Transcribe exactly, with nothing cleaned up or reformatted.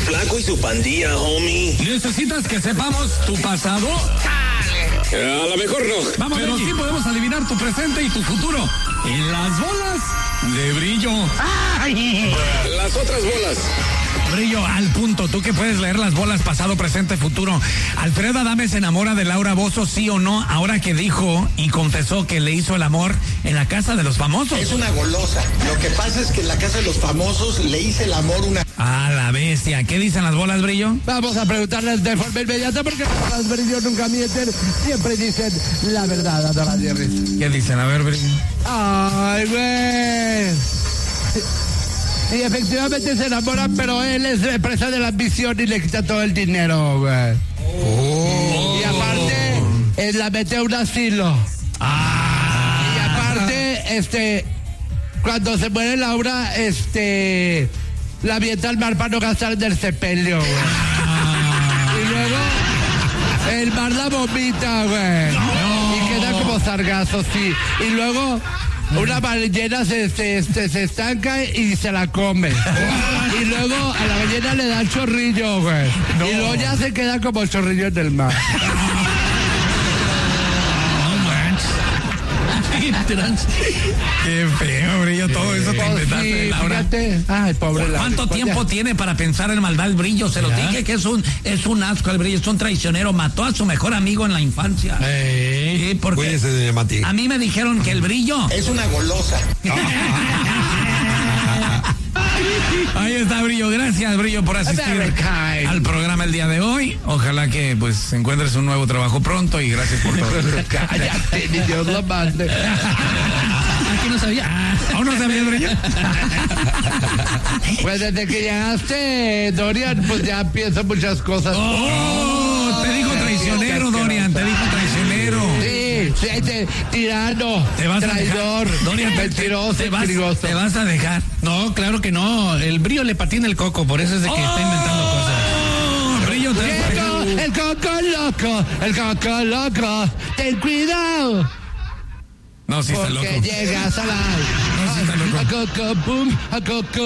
Flaco y su pandilla, homie. ¿Necesitas que sepamos tu pasado? A lo mejor no. Vamos, pero sí podemos adivinar tu presente y tu futuro. En las bolas de Brillo. ¡Ay! Las otras bolas. Brillo, al punto. Tú que puedes leer las bolas pasado, presente, futuro. ¿Alfredo Adame se enamora de Laura Bozzo, sí o no? Ahora que dijo y confesó que le hizo el amor en la casa de los famosos. Es una golosa. Lo que pasa es que en la casa de los famosos le hice el amor una... Ah, la bestia. ¿Qué dicen las bolas, Brillo? Vamos a preguntarles de forma inmediata porque las Brillo nunca mienten. Siempre dicen la verdad, Adora Jerry. ¿Qué dicen? A ver, Brillo. Ay, güey. Y efectivamente se enamoran, pero él es presa de la ambición y le quita todo el dinero, güey. Oh. Y aparte, él la mete a un asilo. Ah. Y aparte, este, cuando se muere Laura, este, la avienta al mar para no gastar en el sepelio, güey. Ah. Y luego, el mar la vomita, güey. No. Y queda como sargazo, sí. Y luego... una ballena se, se, se, se estanca y se la come. Y luego a la ballena le da el chorrillo, güey. No. Y luego ya se queda como el chorrillo en el mar. Qué feo, Brillo, todo eso te inventaste, sí, Laura. Fíjate. Ay, pobre Laura. ¿Cuánto Pues tiempo ya. tiene para pensar en maldad el Brillo? Se lo ¿Ya? dije que es un es un asco el Brillo, es un traicionero, mató a su mejor amigo en la infancia. Ey, Sí, porque cuídese de Mati. a mí me dijeron que el Brillo... Es una golosa. Ahí está, Brillo. Gracias, Brillo, por asistir al programa el día de hoy. Ojalá que pues encuentres un nuevo trabajo pronto y gracias por todo. Cállate, ni Dios lo mande. Aquí no sabía. ¿Aún no sabía, Brillo? Pues desde que llegaste, Dorian, pues ya pienso muchas cosas. ¡Oh! Te dijo traicionero, Dorian. Te dijo traicionero. Sí, sí, te, tirano, Te vas traidor, a dejar. Dorian, mentiroso, te vas, intrigoso. te vas a dejar. No, claro que no. El Brillo le patina el coco, por eso es de que está inventando cosas. Brillo, te vas a dejar. Esto, el coco loco, el coco loco, ten cuidado. No, sí está Porque loco. llegas a la... No, sí está loco. A coco, boom, a coco.